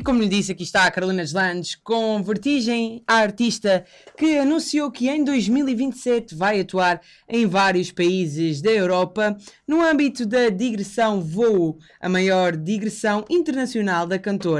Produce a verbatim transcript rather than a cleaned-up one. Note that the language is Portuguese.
E como lhe disse, aqui está a Carolina Deslandes com Vertigem, a artista que anunciou que em dois mil e vinte e sete vai atuar em vários países da Europa no âmbito da digressão Voo, a maior digressão internacional da cantora.